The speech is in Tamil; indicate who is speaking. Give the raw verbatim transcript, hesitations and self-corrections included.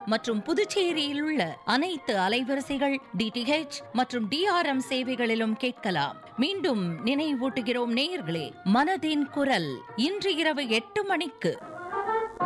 Speaker 1: மற்றும் புதுச்சேரியில் உள்ள அனைத்து அலைவரிசைகள் டிடிஹெச் மற்றும் டிஆர்எம் சேவைகளிலும் கேட்கலாம். மீண்டும் நினைவூட்டுகிறோம் நேயர்களே, மனதின் குரல் இன்று இரவு எட்டு மணிக்கு.